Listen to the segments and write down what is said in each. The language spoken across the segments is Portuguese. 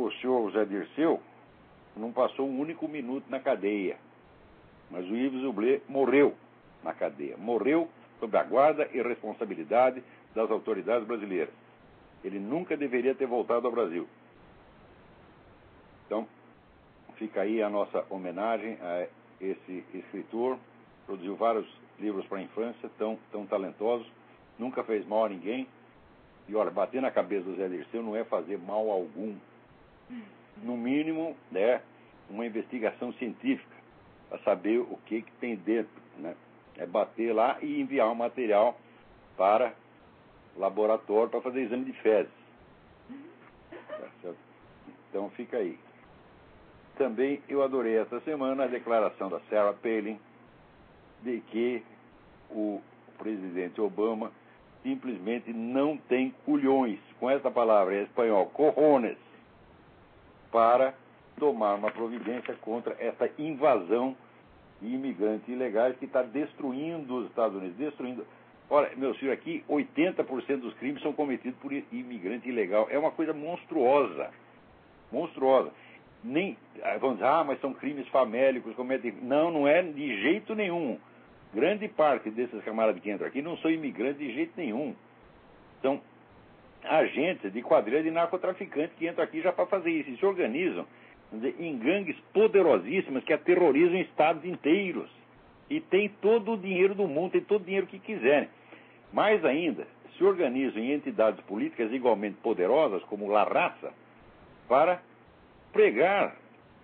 o senhor Zé Dirceu não passou um único minuto na cadeia, mas o Yves Zublé morreu na cadeia. Morreu sob a guarda e responsabilidade das autoridades brasileiras. Ele nunca deveria ter voltado ao Brasil. Então, fica aí a nossa homenagem a esse escritor. Produziu vários livros para a infância, tão talentosos, nunca fez mal a ninguém. E olha, bater na cabeça do Zé Dirceu não é fazer mal algum. No mínimo, é uma investigação científica para saber o que tem dentro, né? É bater lá e enviar o material para laboratório para fazer exame de fezes. Tá certo? Então fica aí. Também eu adorei essa semana a declaração da Sarah Palin de que o presidente Obama simplesmente não tem culhões, com essa palavra em espanhol, cojones, para tomar uma providência contra essa invasão de imigrantes ilegais que está destruindo os Estados Unidos, destruindo. Olha, meus filhos, aqui 80% dos crimes são cometidos por imigrante ilegal. É uma coisa monstruosa. Monstruosa. Nem, vamos dizer, mas são crimes famélicos, cometem. Não é de jeito nenhum. Grande parte desses camaradas que entram aqui não são imigrantes de jeito nenhum. São agentes de quadrilha de narcotraficantes que entram aqui já para fazer isso. E se organizam, vamos dizer, em gangues poderosíssimas que aterrorizam estados inteiros. E tem todo o dinheiro do mundo, tem todo o dinheiro que quiserem. Mais ainda, se organizam em entidades políticas igualmente poderosas, como La Raça, para pregar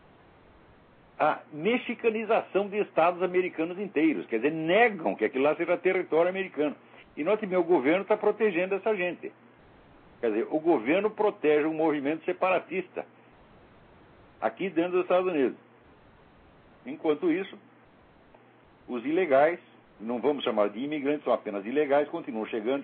a mexicanização de estados americanos inteiros. Quer dizer, negam que aquilo lá seja território americano. E note bem, o governo está protegendo essa gente. Quer dizer, o governo protege um movimento separatista aqui dentro dos Estados Unidos. Enquanto isso, os ilegais, não vamos chamar de imigrantes, são apenas ilegais, continuam chegando.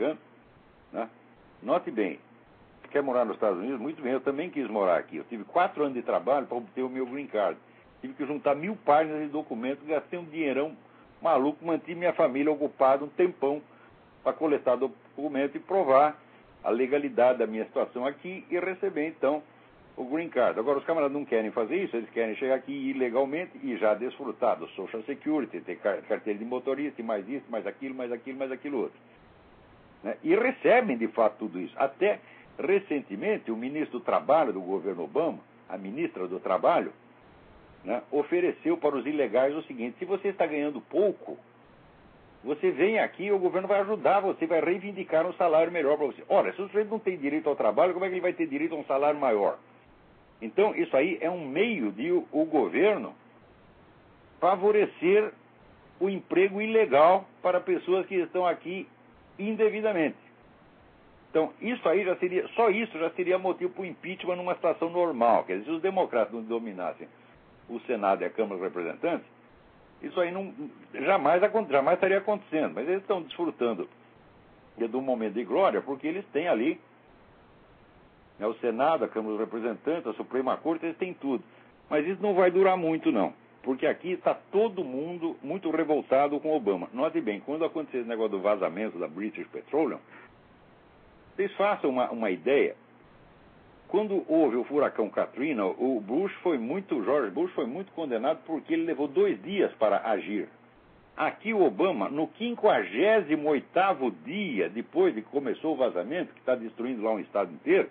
Né? Note bem, quer morar nos Estados Unidos? Muito bem, eu também quis morar aqui. Eu tive 4 anos de trabalho para obter o meu green card. Tive que juntar 1000 páginas de documentos, gastei um dinheirão maluco, mantive minha família ocupada um tempão para coletar documento e provar a legalidade da minha situação aqui e receber, então, o green card. Agora, os camaradas não querem fazer isso, eles querem chegar aqui ilegalmente e já desfrutar do Social Security, ter carteira de motorista, e mais isso, mais aquilo outro. Né? E recebem, de fato, tudo isso. Até recentemente, o ministro do Trabalho do governo Obama, a ministra do Trabalho, né, ofereceu para os ilegais o seguinte: se você está ganhando pouco, você vem aqui e o governo vai ajudar você, vai reivindicar um salário melhor para você. Ora, se o sujeito não tem direito ao trabalho, como é que ele vai ter direito a um salário maior? Então, isso aí é um meio de o governo favorecer o emprego ilegal para pessoas que estão aqui indevidamente. Então, isso aí já seria, só isso já seria motivo para o impeachment numa situação normal. Quer dizer, se os democratas não dominassem o Senado e a Câmara dos Representantes, isso aí jamais estaria acontecendo. Mas eles estão desfrutando de um momento de glória porque eles têm ali, né, o Senado, a Câmara dos Representantes, a Suprema Corte, eles têm tudo. Mas isso não vai durar muito, não. Porque aqui está todo mundo muito revoltado com Obama. Note bem, quando aconteceu esse negócio do vazamento da British Petroleum, vocês façam uma ideia. Quando houve o furacão Katrina, o George Bush foi muito condenado porque ele levou 2 dias para agir. Aqui o Obama, no 58º dia, depois de que começou o vazamento, que está destruindo lá um estado inteiro,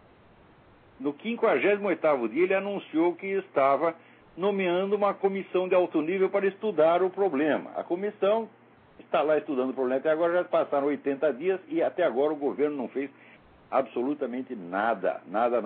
no 58º dia ele anunciou que estava nomeando uma comissão de alto nível para estudar o problema. A comissão está lá estudando o problema até agora, já passaram 80 dias e até agora o governo não fez absolutamente nada.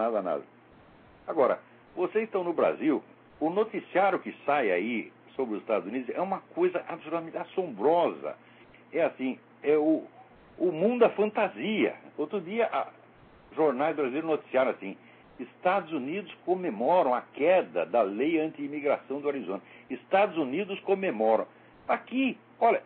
Agora, vocês estão no Brasil, o noticiário que sai aí sobre os Estados Unidos é uma coisa absolutamente assombrosa. É assim, é o mundo da fantasia. Outro dia, jornais brasileiros noticiaram assim: Estados Unidos comemoram a queda da lei anti-imigração do Arizona. Estados Unidos comemoram. Aqui, olha,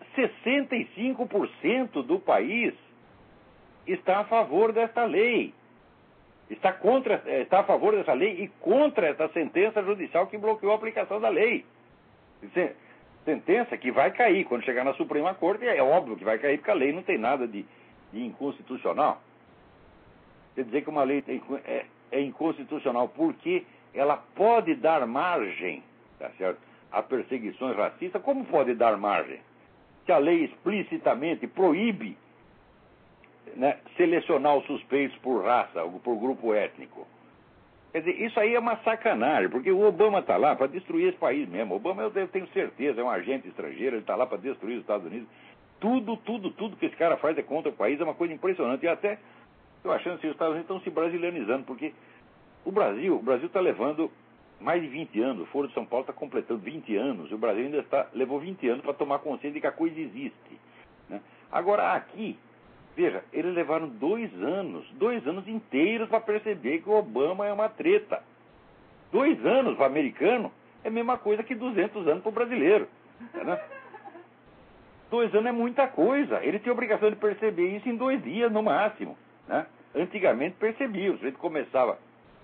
65% do país está a favor desta lei. Está a favor dessa lei e contra essa sentença judicial que bloqueou a aplicação da lei. Sentença que vai cair. Quando chegar na Suprema Corte, é óbvio que vai cair, porque a lei não tem nada de inconstitucional. Quer dizer que uma lei é inconstitucional porque ela pode dar margem, tá certo, a perseguições racistas. Como pode dar margem? Se a lei explicitamente proíbe, né, selecionar os suspeitos por raça, ou por grupo étnico. Quer dizer, isso aí é uma sacanagem, porque o Obama está lá para destruir esse país mesmo. O Obama, eu tenho certeza, é um agente estrangeiro, ele está lá para destruir os Estados Unidos. Tudo que esse cara faz é contra o país, é uma coisa impressionante. E até estou achando que os Estados Unidos estão se brasileanizando, porque o Brasil está levando mais de 20 anos, o Foro de São Paulo está completando 20 anos, e o Brasil ainda levou 20 anos para tomar consciência de que a coisa existe, né? Agora, aqui, veja, eles levaram 2 anos inteiros para perceber que o Obama é uma treta. 2 anos para o americano é a mesma coisa que 200 anos para o brasileiro, né? 2 anos é muita coisa. Ele tem a obrigação de perceber isso em 2 dias no máximo, né? Antigamente percebia, o sujeito começava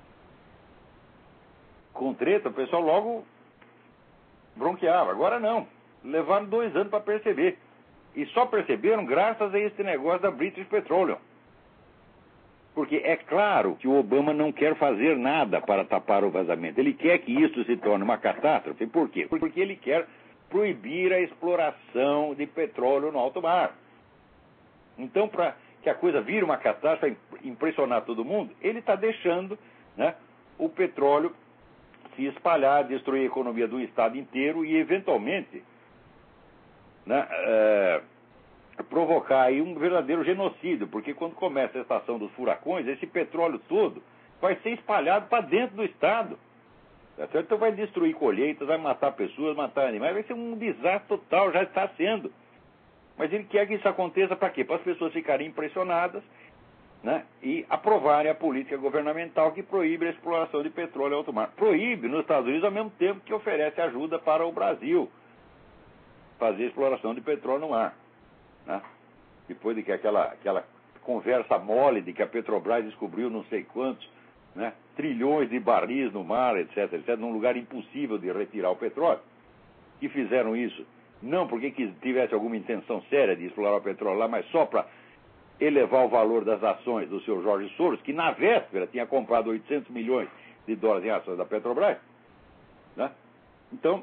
com treta, o pessoal logo bronqueava. Agora não, levaram 2 anos para perceber. E só perceberam graças a esse negócio da British Petroleum. Porque é claro que o Obama não quer fazer nada para tapar o vazamento. Ele quer que isso se torne uma catástrofe. Por quê? Porque ele quer proibir a exploração de petróleo no alto mar. Então, para que a coisa vire uma catástrofe, impressionar todo mundo, ele está deixando, né, o petróleo se espalhar, destruir a economia do estado inteiro e, eventualmente, né, provocar aí um verdadeiro genocídio, porque quando começa a estação dos furacões, esse petróleo todo vai ser espalhado para dentro do estado. Tá certo? Então vai destruir colheitas, vai matar pessoas, matar animais, vai ser um desastre total, já está sendo. Mas ele quer que isso aconteça para quê? Para as pessoas ficarem impressionadas, né, e aprovarem a política governamental que proíbe a exploração de petróleo em alto mar. Proíbe nos Estados Unidos ao mesmo tempo que oferece ajuda para o Brasil fazer exploração de petróleo no mar, né? Depois de que aquela conversa mole de que a Petrobras descobriu não sei quantos, né, trilhões de baris no mar, etc, num lugar impossível de retirar o petróleo, e fizeram isso não porque tivesse alguma intenção séria de explorar o petróleo lá, mas só para elevar o valor das ações do seu Jorge Soros, que na véspera tinha comprado 800 milhões de dólares em ações da Petrobras, né? Então,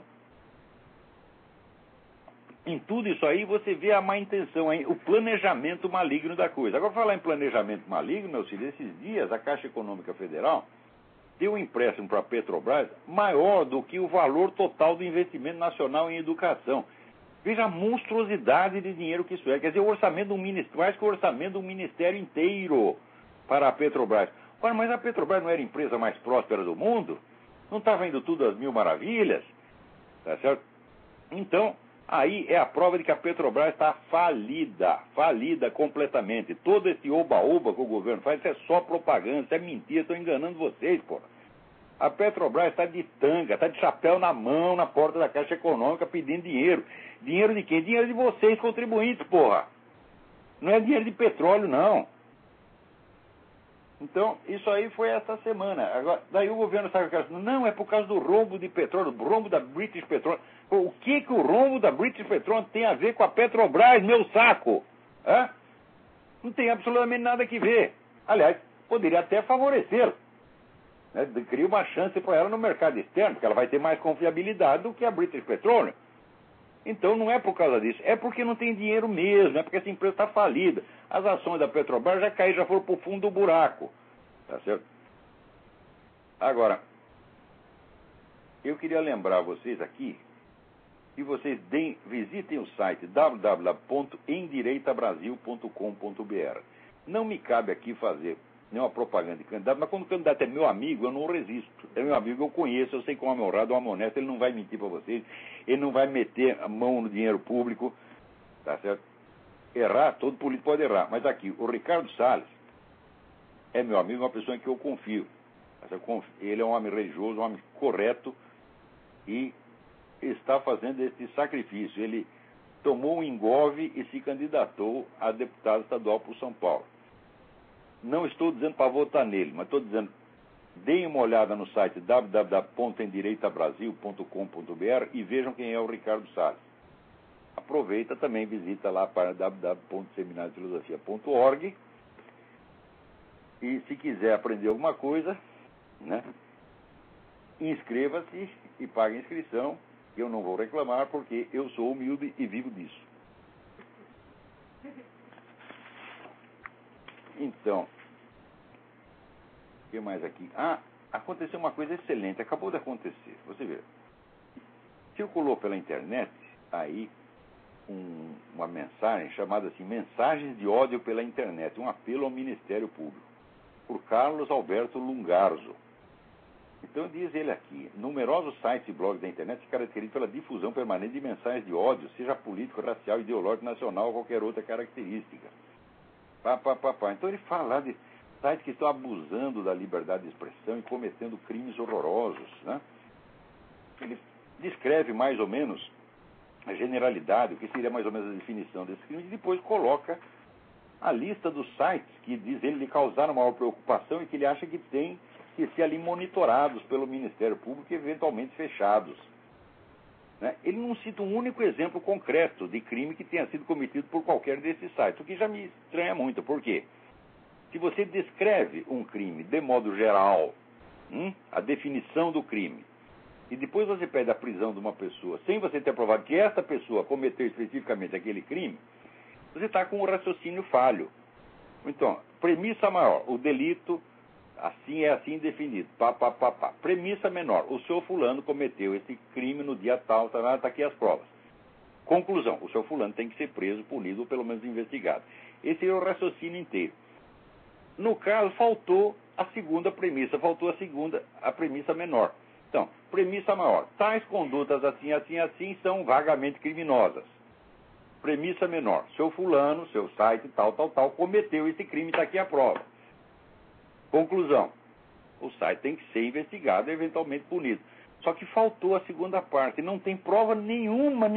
em tudo isso aí você vê a má intenção, o planejamento maligno da coisa. Agora, falar em planejamento maligno, meu filho, esses dias a Caixa Econômica Federal deu um empréstimo para a Petrobras maior do que o valor total do investimento nacional em educação. Veja a monstruosidade de dinheiro que isso é. Quer dizer, o orçamento do ministério, mais que o orçamento do ministério inteiro para a Petrobras. Ora, mas a Petrobras não era a empresa mais próspera do mundo? Não estava indo tudo às mil maravilhas? Tá certo? Então, aí é a prova de que a Petrobras está falida completamente. Todo esse oba-oba que o governo faz, isso é só propaganda, isso é mentira, estou enganando vocês, porra. A Petrobras está de tanga, está de chapéu na mão, na porta da Caixa Econômica, pedindo dinheiro. Dinheiro de quem? Dinheiro de vocês, contribuintes, porra. Não é dinheiro de petróleo, não. Então, isso aí foi essa semana. Agora, daí o governo sabe que não, é por causa do rombo de petróleo, do rombo da British Petroleum. O que o rombo da British Petroleum tem a ver com a Petrobras, meu saco? Hã? Não tem absolutamente nada a ver. Aliás, poderia até favorecê-lo, né? Cria uma chance para ela no mercado externo, porque ela vai ter mais confiabilidade do que a British Petroleum. Então não é por causa disso, é porque não tem dinheiro mesmo, é porque essa empresa está falida. As ações da Petrobras já caíram, já foram para o fundo do buraco. Tá certo? Agora, eu queria lembrar vocês aqui que vocês visitem o site www.endireitabrasil.com.br. Não me cabe aqui fazer nenhuma propaganda de candidato, mas quando o candidato é meu amigo, eu não resisto. É meu amigo, eu conheço, eu sei que é um homem honrado, um homem honesto, ele não vai mentir para vocês, ele não vai meter a mão no dinheiro público, tá certo? Errar, todo político pode errar, mas aqui, o Ricardo Salles é meu amigo, uma pessoa em que eu confio. Ele é um homem religioso, um homem correto e está fazendo esse sacrifício. Ele tomou um engove e se candidatou a deputado estadual por São Paulo. Não estou dizendo para votar nele, mas estou dizendo, deem uma olhada no site www.endireitabrasil.com.br e vejam quem é o Ricardo Salles. Aproveita também, visita lá para www.seminariofilosofia.org e se quiser aprender alguma coisa, né? Inscreva-se e pague a inscrição. Eu não vou reclamar porque eu sou humilde e vivo disso. Então, o que mais aqui? Aconteceu uma coisa excelente, acabou de acontecer. Você vê, circulou pela internet aí uma mensagem chamada assim, Mensagens de Ódio pela Internet, um apelo ao Ministério Público, por Carlos Alberto Lungarzo. Então diz ele aqui, numerosos sites e blogs da internet se caracterizam pela difusão permanente de mensagens de ódio, seja político, racial, ideológico, nacional ou qualquer outra característica. Então ele fala lá de sites que estão abusando da liberdade de expressão e cometendo crimes horrorosos, né? Ele descreve mais ou menos a generalidade, o que seria mais ou menos a definição desse crime, e depois coloca a lista dos sites que, diz ele, lhe causaram maior preocupação e que ele acha que tem que ser ali monitorados pelo Ministério Público e eventualmente fechados. Né? Ele não cita um único exemplo concreto de crime que tenha sido cometido por qualquer desses sites, o que já me estranha muito. Por quê? Se você descreve um crime de modo geral, a definição do crime, e depois você pede a prisão de uma pessoa, sem você ter provado que essa pessoa cometeu especificamente aquele crime, você está com um raciocínio falho. Então, premissa maior, o delito assim é assim definido. Premissa menor, o senhor fulano cometeu esse crime no dia tal, está aqui as provas. Conclusão, o senhor fulano tem que ser preso, punido ou pelo menos investigado. Esse é o raciocínio inteiro. No caso, faltou a segunda premissa, a premissa menor. Então, premissa maior, tais condutas assim, assim, assim são vagamente criminosas. Premissa menor, seu fulano, seu site, tal, cometeu esse crime, está aqui a prova. Conclusão, o site tem que ser investigado e eventualmente punido. Só que faltou a segunda parte, não tem prova nenhuma,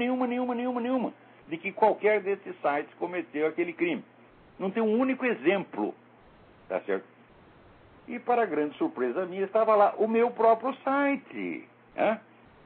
de que qualquer desses sites cometeu aquele crime. Não tem um único exemplo, tá certo? E para grande surpresa minha, estava lá o meu próprio site. Né?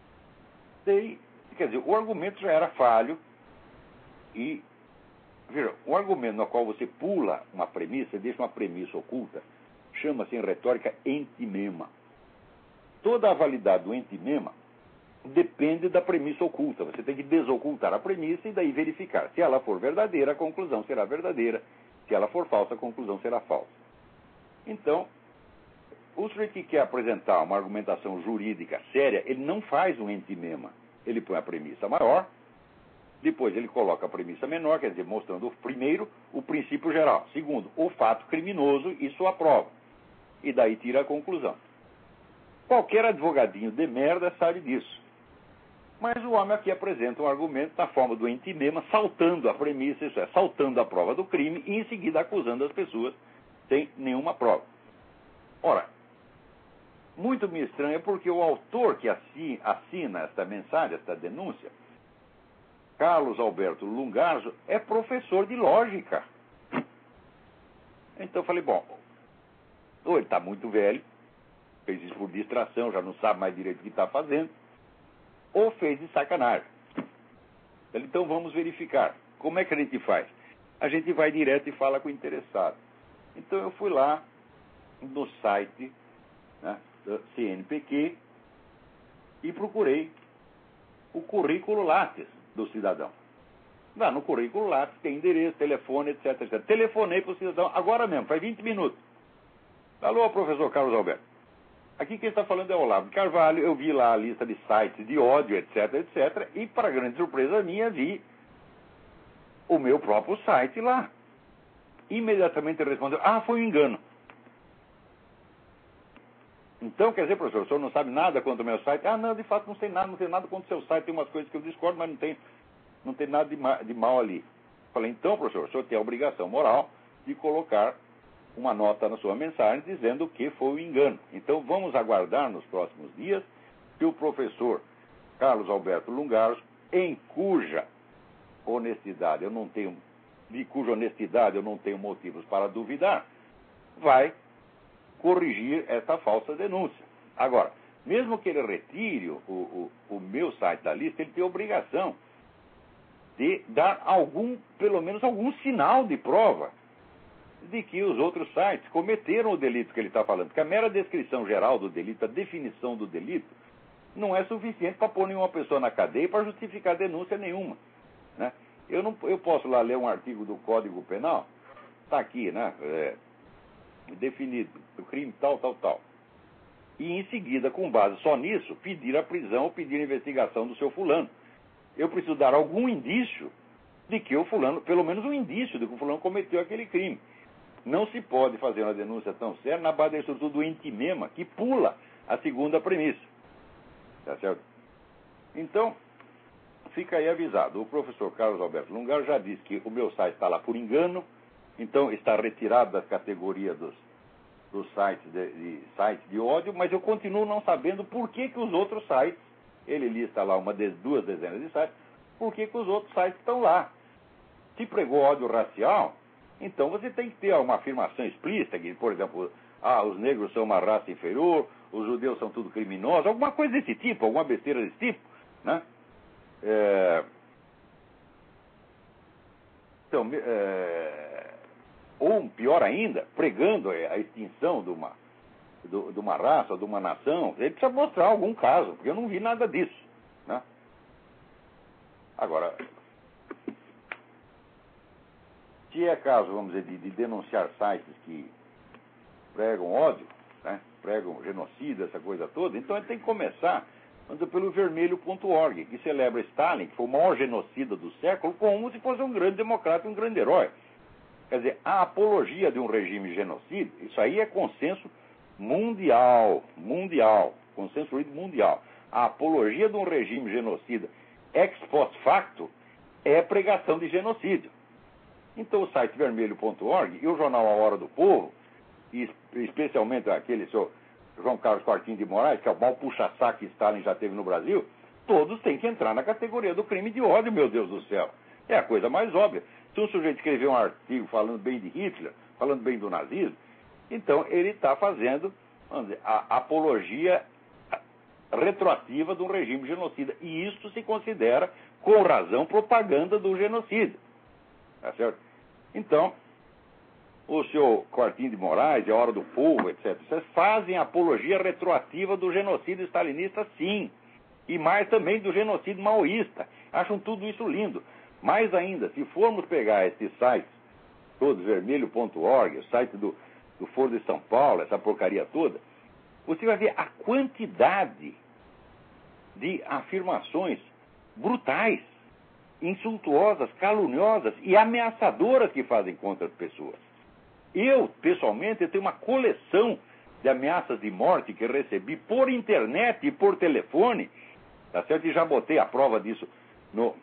Quer dizer, o argumento já era falho e, veja, um argumento no qual você pula uma premissa, deixa uma premissa oculta, chama-se em retórica entimema. Toda a validade do entimema depende da premissa oculta. Você tem que desocultar a premissa e daí verificar. Se ela for verdadeira, a conclusão será verdadeira. Se ela for falsa, a conclusão será falsa. Então, o sujeito que quer apresentar uma argumentação jurídica séria, ele não faz um entimema. Ele põe a premissa maior, depois ele coloca a premissa menor, quer dizer, mostrando, primeiro, o princípio geral. Segundo, o fato criminoso e sua prova. E daí tira a conclusão. Qualquer advogadinho de merda sabe disso. Mas o homem aqui apresenta um argumento na forma do entimema, saltando a premissa, isso é, saltando a prova do crime e em seguida acusando as pessoas sem nenhuma prova. Ora, muito me estranha porque o autor que assina esta mensagem, esta denúncia, Carlos Alberto Lungarzo, é professor de lógica. Então eu falei, bom, ou ele está muito velho, fez isso por distração, já não sabe mais direito o que está fazendo, ou fez de sacanagem. Então vamos verificar. Como é que a gente faz? A gente vai direto e fala com o interessado. Então eu fui lá no site, né, da CNPq e procurei o currículo Lattes do cidadão. Lá no currículo Lattes tem endereço, telefone, etc. Telefonei para o cidadão agora mesmo, faz 20 minutos. Alô, professor Carlos Alberto. Aqui quem está falando é Olavo de Carvalho. Eu vi lá a lista de sites de ódio, etc. E, para grande surpresa minha, vi o meu próprio site lá. Imediatamente ele respondeu, foi um engano. Então, quer dizer, professor, o senhor não sabe nada contra o meu site? Não, de fato não sei nada contra o seu site. Tem umas coisas que eu discordo, mas não tem nada de mal ali. Falei, então, professor, o senhor tem a obrigação moral de colocar uma nota na sua mensagem dizendo que foi um engano. Então, vamos aguardar nos próximos dias que o professor Carlos Alberto Lungarzo, em cuja honestidade eu não tenho motivos para duvidar, vai corrigir essa falsa denúncia. Agora, mesmo que ele retire o meu site da lista, ele tem a obrigação de dar pelo menos algum sinal de prova de que os outros sites cometeram o delito que ele está falando. Porque a mera descrição geral do delito, a definição do delito, não é suficiente para pôr nenhuma pessoa na cadeia para justificar denúncia nenhuma, né? Eu posso lá ler um artigo do Código Penal, está aqui, né? Definido, o crime tal, tal, tal. E em seguida, com base só nisso, pedir a prisão ou pedir a investigação do seu fulano. Eu preciso dar algum indício de que o fulano, pelo menos um indício de que o fulano cometeu aquele crime. Não se pode fazer uma denúncia tão séria na base da estrutura do entimema, que pula a segunda premissa. Tá certo? Então, fica aí avisado. O professor Carlos Alberto Lungaro já disse que o meu site está lá por engano, então está retirado da categoria dos sites de ódio, mas eu continuo não sabendo por que os outros sites, ele lista lá duas dezenas de sites, por que os outros sites estão lá. Se pregou ódio racial, então você tem que ter uma afirmação explícita, que, por exemplo, os negros são uma raça inferior, os judeus são tudo criminosos, alguma coisa desse tipo, alguma besteira desse tipo, né? Então, ou pior ainda, pregando a extinção de uma raça, de uma nação, ele precisa mostrar algum caso, porque eu não vi nada disso, né? Agora, se é caso, vamos dizer, de denunciar sites que pregam ódio, né, pregam genocídio, essa coisa toda, então ele tem que começar pelo vermelho.org, que celebra Stalin, que foi o maior genocida do século, como se fosse um grande democrata, um grande herói. Quer dizer, a apologia de um regime genocida, isso aí é consenso mundial, consenso jurídico mundial. A apologia de um regime genocida ex post facto é pregação de genocídio. Então o site vermelho.org e o jornal A Hora do Povo, e especialmente aquele seu João Carlos Quartinho de Moraes, que é o maior puxa-saco que Stalin já teve no Brasil, todos têm que entrar na categoria do crime de ódio, meu Deus do céu. É a coisa mais óbvia. Se um sujeito escrever um artigo falando bem de Hitler, falando bem do nazismo, então ele está fazendo, vamos dizer, a apologia retroativa de um regime genocida. E isso se considera, com razão, propaganda do genocídio. Tá certo? Então, o seu Quartinho de Moraes, a Hora do Povo, etc., vocês fazem apologia retroativa do genocídio stalinista, sim. E mais também do genocídio maoísta. Acham tudo isso lindo. Mais ainda, se formos pegar esses sites, todos, vermelho.org, o site do Foro de São Paulo, essa porcaria toda, você vai ver a quantidade de afirmações brutais, insultuosas, caluniosas e ameaçadoras que fazem contra as pessoas. Eu, pessoalmente, tenho uma coleção de ameaças de morte que recebi por internet e por telefone, tá certo? E já botei a prova disso no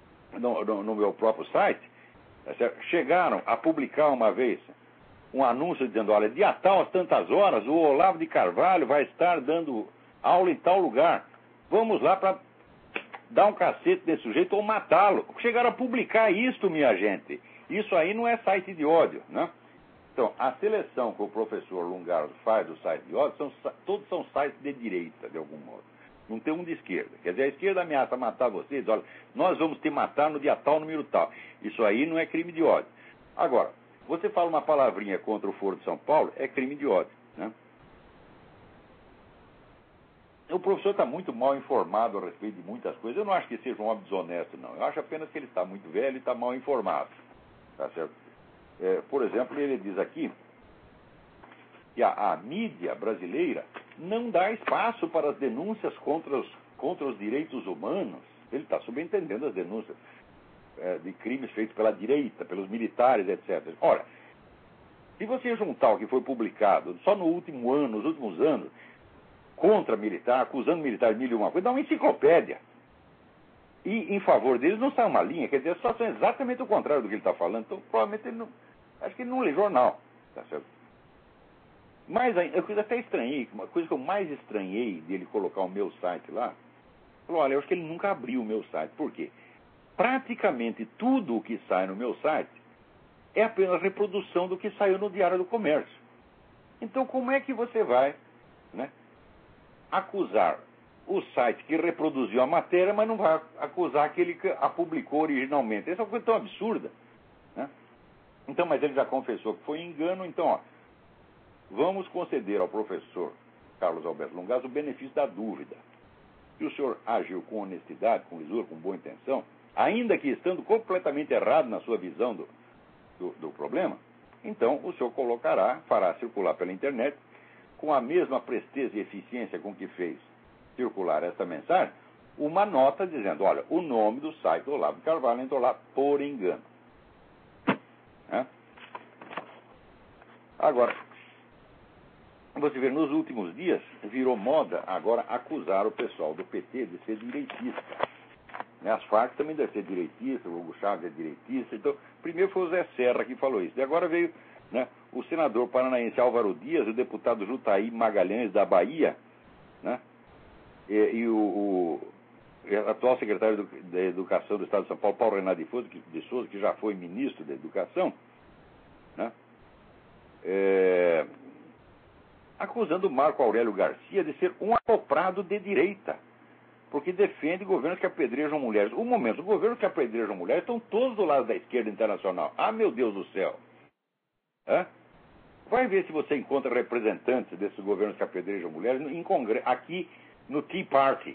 meu próprio site, tá certo? Chegaram a publicar uma vez um anúncio dizendo, olha, dia tal, às tantas horas, o Olavo de Carvalho vai estar dando aula em tal lugar. Vamos lá para dar um cacete nesse sujeito ou matá-lo. Chegaram a publicar isso, minha gente. Isso aí não é site de ódio, né? Então, a seleção que o professor Lungaro faz do site de ódio, todos são sites de direita, de algum modo. Não tem um de esquerda. Quer dizer, a esquerda ameaça matar vocês, olha, nós vamos te matar no dia tal, número tal. Isso aí não é crime de ódio. Agora, você fala uma palavrinha contra o Foro de São Paulo, é crime de ódio, né? O professor está muito mal informado a respeito de muitas coisas. Eu não acho que seja um homem desonesto, não. Eu acho apenas que ele está muito velho e está mal informado. Tá certo? Por exemplo, ele diz aqui que a mídia brasileira não dá espaço para as denúncias contra os direitos humanos. Ele está subentendendo as denúncias de crimes feitos pela direita, pelos militares, etc. Ora, se você juntar o que foi publicado só no último ano, nos últimos anos, contra militar, acusando militar de mil e uma coisa, dá uma enciclopédia. E em favor deles não sai uma linha, quer dizer, a situação é exatamente o contrário do que ele está falando. Então, provavelmente, ele não, acho que ele não lê jornal. Tá certo? Mas eu até estranhei, uma coisa que eu mais estranhei dele colocar o meu site lá, falou, olha, eu acho que ele nunca abriu o meu site. Por quê? Praticamente tudo o que sai no meu site é apenas reprodução do que saiu no Diário do Comércio. Então, como é que você vai, né, acusar o site que reproduziu a matéria, mas não vai acusar aquele que a publicou originalmente? Essa é uma coisa tão absurda, né? Então, mas ele já confessou que foi engano, então, ó, vamos conceder ao professor Carlos Alberto Longas o benefício da dúvida. Se o senhor agiu com honestidade, com lisura, com boa intenção, ainda que estando completamente errado na sua visão do problema, então o senhor fará circular pela internet, com a mesma presteza e eficiência com que fez circular esta mensagem, uma nota dizendo, olha, o nome do site do Olavo de Carvalho entrou lá por engano. Agora, você vê, nos últimos dias, virou moda agora acusar o pessoal do PT de ser direitista. As Farc também devem ser direitistas, o Hugo Chávez é direitista. Então, primeiro foi o Zé Serra que falou isso. E agora veio, né, o senador paranaense Álvaro Dias, o deputado Jutaí Magalhães da Bahia, né, e o atual secretário da Educação do Estado de São Paulo, Paulo Renato de Souza, que já foi ministro da Educação, né, acusando o Marco Aurélio Garcia de ser um acoprado de direita, porque defende governos que apedrejam mulheres. Os governos que apedrejam mulheres estão todos do lado da esquerda internacional. Ah, meu Deus do céu! Vai ver se você encontra representantes desses governos que apedrejam mulheres em congresso, aqui no Tea Party,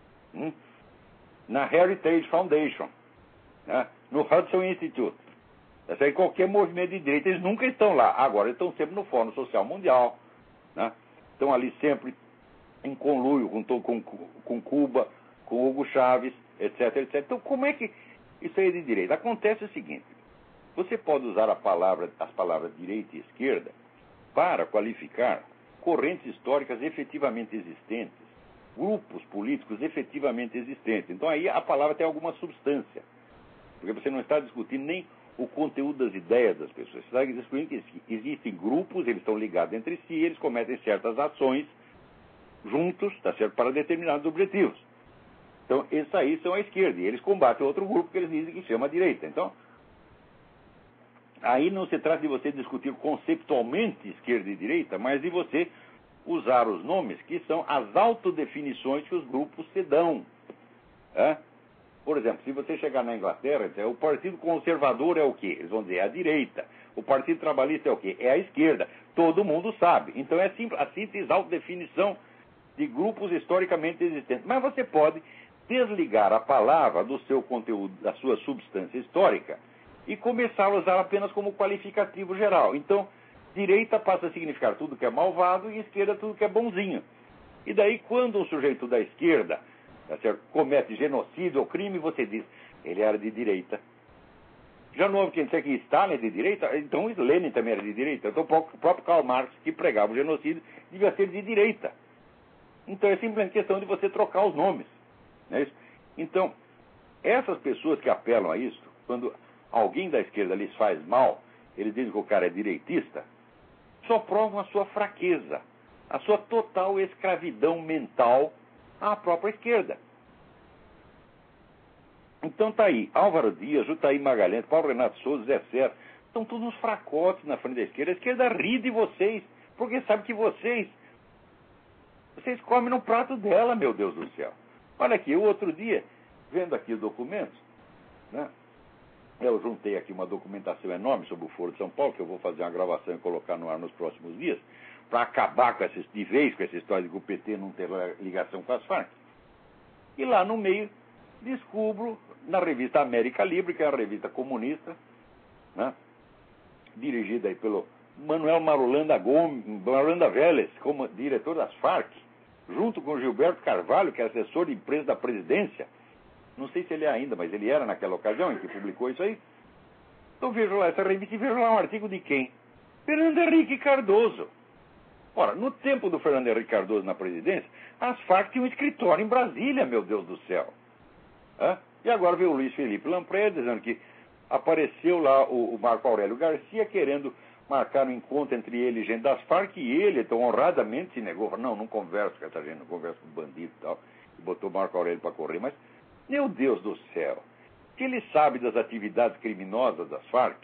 na Heritage Foundation, no Hudson Institute. Em qualquer movimento de direita, eles nunca estão lá. Agora, eles estão sempre no Fórum Social Mundial. Estão ali sempre em conluio com Cuba, com Hugo Chávez, etc, etc. Então, como é que isso aí é de direita? Acontece o seguinte, você pode usar as palavras direita e esquerda para qualificar correntes históricas efetivamente existentes, grupos políticos efetivamente existentes. Então, aí a palavra tem alguma substância, porque você não está discutindo nem o conteúdo das ideias das pessoas. Você está discutindo que existem grupos, eles estão ligados entre si, eles cometem certas ações juntos, tá certo, para determinados objetivos. Então, esses aí são a esquerda, e eles combatem outro grupo que eles dizem que chama a direita. Então, aí não se trata de você discutir conceptualmente esquerda e direita, mas de você usar os nomes que são as autodefinições que os grupos se dão. Por exemplo, se você chegar na Inglaterra, o Partido Conservador é o quê? Eles vão dizer, é a direita. O Partido Trabalhista é o quê? É a esquerda. Todo mundo sabe. Então é a simples autodefinição de grupos historicamente existentes. Mas você pode desligar a palavra do seu conteúdo, da sua substância histórica, e começar a usar apenas como qualificativo geral. Então, direita passa a significar tudo que é malvado e esquerda tudo que é bonzinho. E daí, quando um sujeito da esquerda comete genocídio ou crime, você diz, ele era de direita. Já não houve quem disser que Stalin é de direita, então Lenin também era de direita. Então o próprio Karl Marx, que pregava o genocídio, devia ser de direita. Então é simplesmente questão de você trocar os nomes. Não é isso? Então, essas pessoas que apelam a isso, quando alguém da esquerda lhes faz mal, eles dizem que o cara é direitista, só provam a sua fraqueza, a sua total escravidão mental à própria esquerda. Então tá aí, Álvaro Dias, Jutaí Magalhães, Paulo Renato Souza, Zé Serra, estão todos uns fracotes na frente da esquerda. A esquerda ri de vocês, porque sabe que vocês comem no prato dela, meu Deus do céu. Olha aqui, o outro dia, vendo aqui os documentos, né, eu juntei aqui uma documentação enorme sobre o Foro de São Paulo, que eu vou fazer uma gravação e colocar no ar nos próximos dias, para acabar de vez com essa história de que o PT não ter ligação com as Farc. E lá no meio, descubro, na revista América Livre, que é a revista comunista, né, dirigida aí pelo Manuel Marulanda Vélez, como diretor das Farc, junto com Gilberto Carvalho, que é assessor de imprensa da presidência. Não sei se ele é ainda, mas ele era naquela ocasião em que publicou isso aí. Então vejo lá essa revista e vejo lá um artigo de quem? Fernando Henrique Cardoso. Ora, no tempo do Fernando Henrique Cardoso na presidência, as Farc tinham um escritório em Brasília, meu Deus do céu. E agora veio o Luiz Felipe Lampré dizendo que apareceu lá o Marco Aurélio Garcia querendo marcar um encontro entre ele e gente das Farc, e ele, então, honradamente se negou. Falou, não converso com essa gente, não converso com bandido e tal. E botou o Marco Aurélio para correr. Mas, meu Deus do céu, que ele sabe das atividades criminosas das Farc,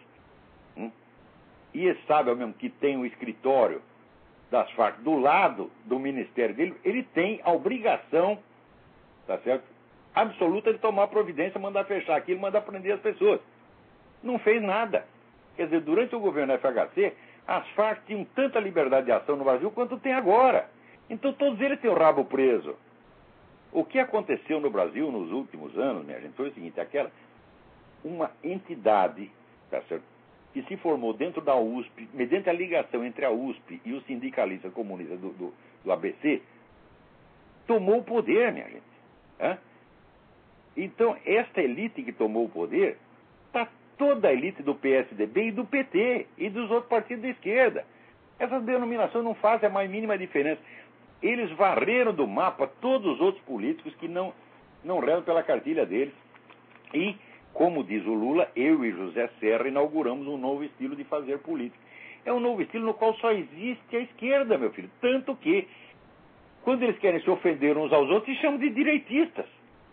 e ele sabe ao mesmo que tem um escritório das Farc do lado do ministério dele, ele tem a obrigação, tá certo, absoluta de tomar providência, mandar fechar aquilo, mandar prender as pessoas. Não fez nada. Quer dizer, durante o governo FHC, as Farc tinham tanta liberdade de ação no Brasil quanto tem agora. Então todos eles têm o rabo preso. O que aconteceu no Brasil nos últimos anos, minha gente, foi o seguinte: uma entidade, tá certo, que se formou dentro da USP, mediante a ligação entre a USP e os sindicalistas comunistas do ABC, tomou o poder, minha gente. Né? Então, esta elite que tomou o poder, está toda a elite do PSDB e do PT e dos outros partidos de esquerda. Essas denominações não fazem a mais mínima diferença. Eles varreram do mapa todos os outros políticos que não rezam pela cartilha deles. E, como diz o Lula, eu e José Serra inauguramos um novo estilo de fazer política. É um novo estilo no qual só existe a esquerda, meu filho. Tanto que, quando eles querem se ofender uns aos outros, se chamam de direitistas.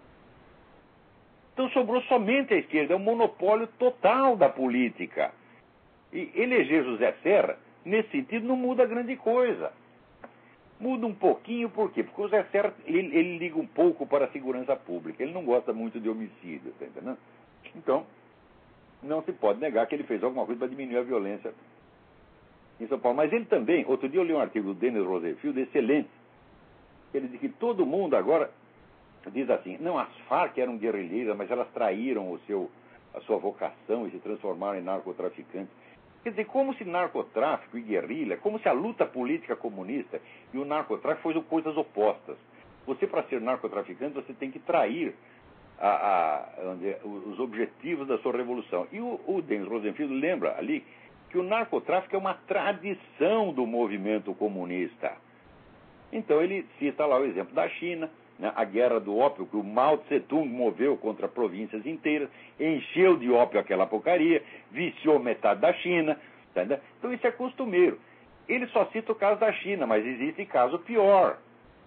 Então sobrou somente a esquerda. É um monopólio total da política. E eleger José Serra, nesse sentido, não muda grande coisa. Muda um pouquinho, por quê? Porque o José Serra, ele liga um pouco para a segurança pública. Ele não gosta muito de homicídio, tá entendendo? Então, não se pode negar que ele fez alguma coisa para diminuir a violência em São Paulo. Mas ele também, outro dia eu li um artigo do Denis Rosenfield, excelente. Ele diz que todo mundo agora diz assim: não, as Farc eram guerrilheiras, mas elas traíram a sua vocação e se transformaram em narcotraficantes. Quer dizer, como se narcotráfico e guerrilha, como se a luta política comunista e o narcotráfico fossem coisas opostas. Você, para ser narcotraficante, você tem que trair os objetivos da sua revolução. E o Denis Rosenfield lembra ali que o narcotráfico é uma tradição do movimento comunista. Então ele cita lá o exemplo da China, né, a guerra do ópio que o Mao Tse-tung moveu contra províncias inteiras, encheu de ópio aquela porcaria, viciou metade da China. Tá, né? Então isso é costumeiro. Ele só cita o caso da China, mas existe caso pior.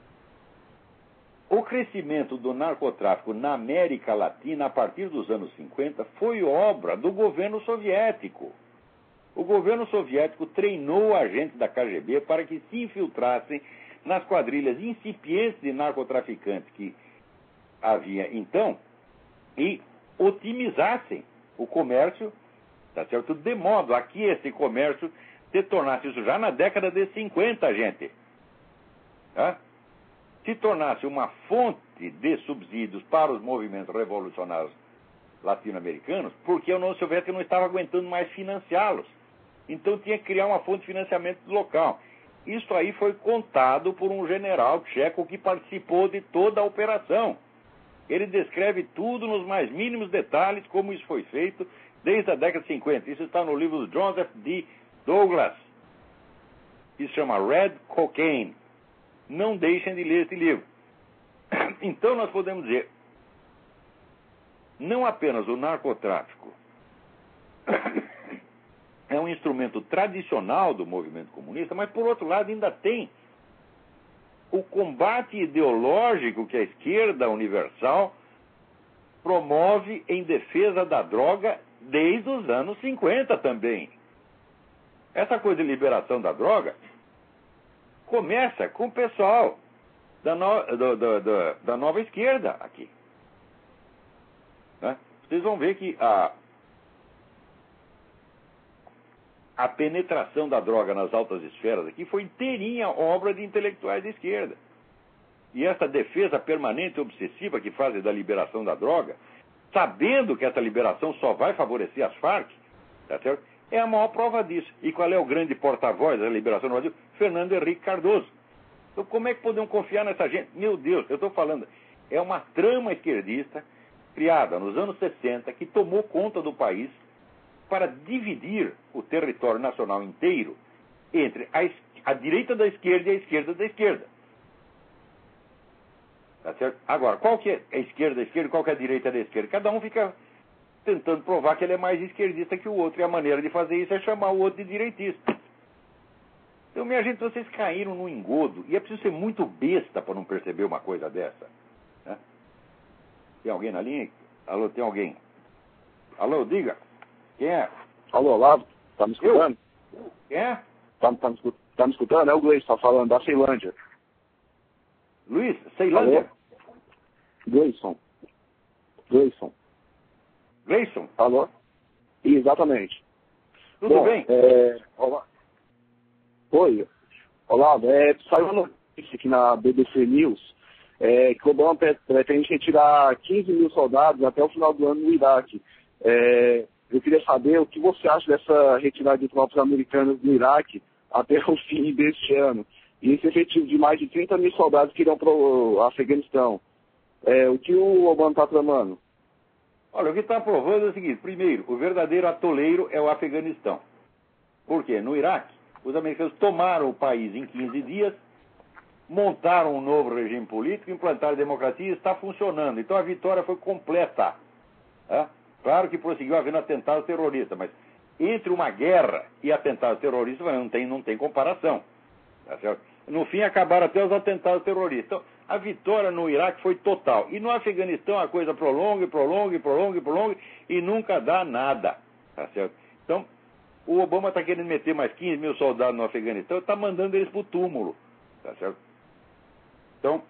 O crescimento do narcotráfico na América Latina, a partir dos anos 50, foi obra do governo soviético. O governo soviético treinou agentes da KGB para que se infiltrassem nas quadrilhas incipientes de narcotraficantes que havia então e otimizassem o comércio, tá certo? De modo a que esse comércio se tornasse, isso já na década de 50, gente, tá? Se tornasse uma fonte de subsídios para os movimentos revolucionários latino-americanos, porque a União Soviética não estava aguentando mais financiá-los. Então tinha que criar uma fonte de financiamento local. Isso aí foi contado por um general tcheco que participou de toda a operação. Ele descreve tudo nos mais mínimos detalhes, como isso foi feito desde a década de 50. Isso está no livro do Joseph D. Douglas. Isso se chama Red Cocaine. Não deixem de ler esse livro. Então nós podemos dizer, não apenas o narcotráfico é um instrumento tradicional do movimento comunista, mas, por outro lado, ainda tem o combate ideológico que a esquerda universal promove em defesa da droga desde os anos 50 também. Essa coisa de liberação da droga começa com o pessoal da nova esquerda aqui. Né? Vocês vão ver que a penetração da droga nas altas esferas aqui foi inteirinha obra de intelectuais de esquerda. E essa defesa permanente e obsessiva que fazem da liberação da droga, sabendo que essa liberação só vai favorecer as Farc, tá certo? É a maior prova disso. E qual é o grande porta-voz da liberação do Brasil? Fernando Henrique Cardoso. Então como é que podemos confiar nessa gente? Meu Deus, eu estou falando, é uma trama esquerdista criada nos anos 60 que tomou conta do país para dividir o território nacional inteiro entre a direita da esquerda e a esquerda da esquerda. Tá certo? Agora, qual que é a esquerda da esquerda e qual que é a direita da esquerda? Cada um fica tentando provar que ele é mais esquerdista que o outro, e a maneira de fazer isso é chamar o outro de direitista. Então, minha gente, vocês caíram no engodo, e é preciso ser muito besta para não perceber uma coisa dessa. Né? Tem alguém na linha? Alô, tem alguém? Alô, diga. Quem é? Alô, Olavo, tá me escutando? Quem é? Tá me escutando? É o Gleison, tá falando, da Ceilândia. Luiz, Ceilândia? Gleison. Gleison? Alô? Exatamente. Tudo bem? Olá. Oi. Olá, saiu uma notícia aqui na BBC News que o Obama pretende retirar 15 mil soldados até o final do ano no Iraque. Eu queria saber o que você acha dessa retirada de tropas americanas do Iraque até o fim deste ano. E esse efetivo de mais de 30 mil soldados que irão para o Afeganistão. O que o Obama está tramando? Olha, o que está provando é o seguinte. Primeiro, o verdadeiro atoleiro é o Afeganistão. Por quê? No Iraque, os americanos tomaram o país em 15 dias, montaram um novo regime político, implantaram a democracia e está funcionando. Então a vitória foi completa. Claro que prosseguiu havendo atentados terroristas, mas entre uma guerra e atentados terroristas não tem comparação. Tá certo? No fim acabaram até os atentados terroristas. Então, a vitória no Iraque foi total. E no Afeganistão a coisa prolonga e nunca dá nada. Tá certo? Então, o Obama está querendo meter mais 15 mil soldados no Afeganistão e está mandando eles para o túmulo. Tá certo? Então,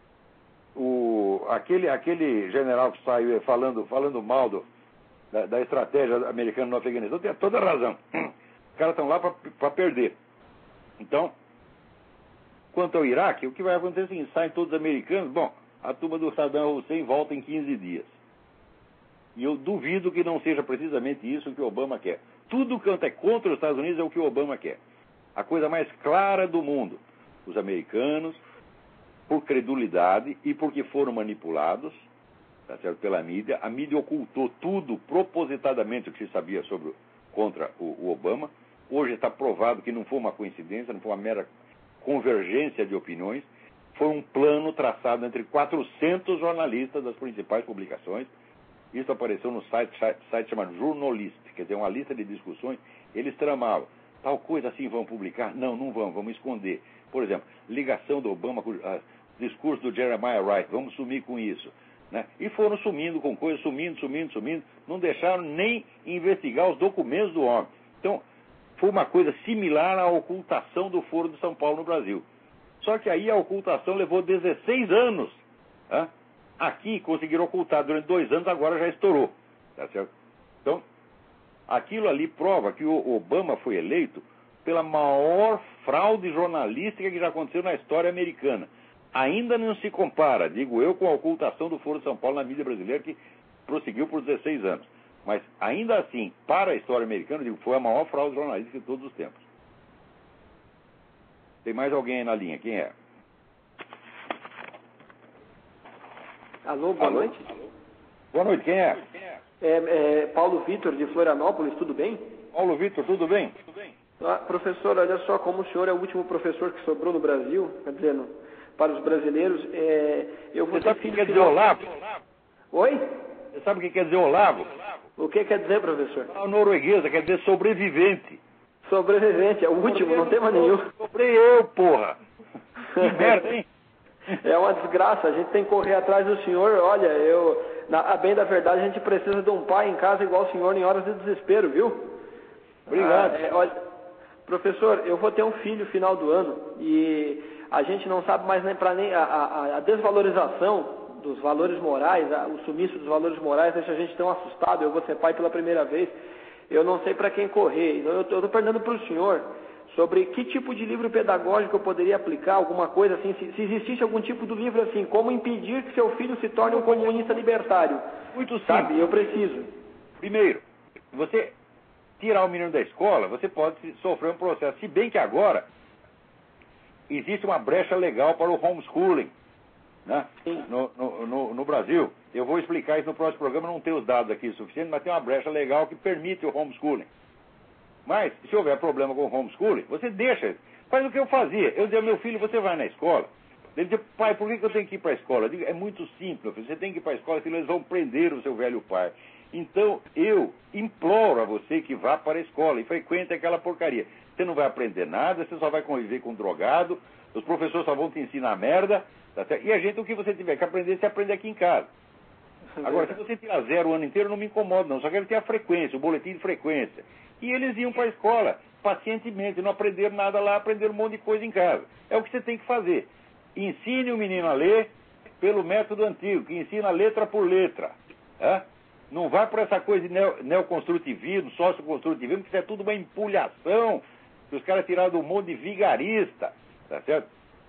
aquele general que saiu falando mal da estratégia americana no Afeganistão tem toda a razão. Os caras estão lá para perder. Então, quanto ao Iraque, o que vai acontecer é o seguinte: saem todos os americanos, a turma do Saddam Hussein volta em 15 dias. E eu duvido que não seja precisamente isso que o Obama quer. Tudo quanto é contra os Estados Unidos é o que o Obama quer. A coisa mais clara do mundo. Os americanos, por credulidade e porque foram manipulados, tá certo, pela mídia, a mídia ocultou tudo propositadamente o que se sabia contra o Obama. Hoje está provado que não foi uma coincidência, não foi uma mera convergência de opiniões, foi um plano traçado entre 400 jornalistas das principais publicações. Isso apareceu no site chamado Journalist, quer dizer, uma lista de discussões. Eles tramavam, tal coisa assim vão publicar? Não vamos esconder. Por exemplo, ligação do Obama com o discurso do Jeremiah Wright, vamos sumir com isso. Né? E foram sumindo com coisas, sumindo, não deixaram nem investigar os documentos do homem. Então, foi uma coisa similar à ocultação do Foro de São Paulo no Brasil. Só que aí a ocultação levou 16 anos. Aqui conseguiram ocultar durante 2 anos, agora já estourou. Tá certo? Então, aquilo ali prova que o Obama foi eleito pela maior fraude jornalística que já aconteceu na história americana. Ainda não se compara, digo eu, com a ocultação do Foro de São Paulo na mídia brasileira, que prosseguiu por 16 anos. Mas, ainda assim, para a história americana, digo, foi a maior fraude jornalística de todos os tempos. Tem mais alguém aí na linha? Quem é? Alô, boa noite. Boa noite, quem é? Paulo Vitor, de Florianópolis, tudo bem? Paulo Vitor, tudo bem? Professor, olha só, como o senhor é o último professor que sobrou no Brasil, quer dizer, para os brasileiros, eu vou ter filho... Você sabe o que quer dizer Olavo? Oi? Você sabe o que quer dizer Olavo? O que quer dizer, professor? A norueguesa quer dizer sobrevivente. Sobrevivente, é o último, não tem mais nenhum. Sobrei eu, porra! Que merda, hein? É uma desgraça, a gente tem que correr atrás do senhor. Olha, a bem da verdade, a gente precisa de um pai em casa igual o senhor em horas de desespero, viu? Obrigado. Olha, professor, eu vou ter um filho no final do ano e a gente não sabe mais nem a desvalorização dos valores morais, o sumiço dos valores morais deixa a gente tão assustado. Eu vou ser pai pela primeira vez, eu não sei para quem correr. Então eu estou perguntando para o senhor sobre que tipo de livro pedagógico eu poderia aplicar, alguma coisa assim, se existisse algum tipo de livro assim, como impedir que seu filho se torne um comunista libertário. Muito simples. Sabe, eu preciso. Primeiro, você tirar o menino da escola, você pode sofrer um processo, se bem que agora existe uma brecha legal para o homeschooling, né? No Brasil. Eu vou explicar isso no próximo programa, não tenho os dados aqui suficientes, mas tem uma brecha legal que permite o homeschooling. Mas, se houver problema com o homeschooling, você deixa. Faz o que eu fazia. Eu dizia ao meu filho, você vai na escola. Ele dizia, pai, por que eu tenho que ir para a escola? Eu digo, é muito simples, você tem que ir para a escola, senão eles vão prender o seu velho pai. Então, eu imploro a você que vá para a escola e frequente aquela porcaria. Você não vai aprender nada, você só vai conviver com um drogado, os professores só vão te ensinar merda, tá certo? E a gente, o que você tiver que aprender, você aprende aqui em casa. Agora, se você tirar 0 o ano inteiro, não me incomoda, não. Só quero ter a frequência, o boletim de frequência. E eles iam para a escola, pacientemente, não aprenderam nada lá, aprenderam um monte de coisa em casa. É o que você tem que fazer. Ensine o menino a ler pelo método antigo, que ensina letra por letra. Não vai por essa coisa de neoconstrutivismo, socioconstrutivismo, que isso é tudo uma empulhação que os caras tiraram do mundo de vigarista, tá certo?